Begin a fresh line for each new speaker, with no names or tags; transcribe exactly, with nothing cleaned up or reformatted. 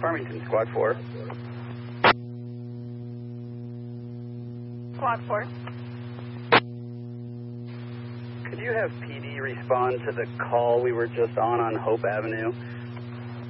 Farmington, Squad four.
Squad four.
Could you have P D respond to the call we were just on on Hope Avenue?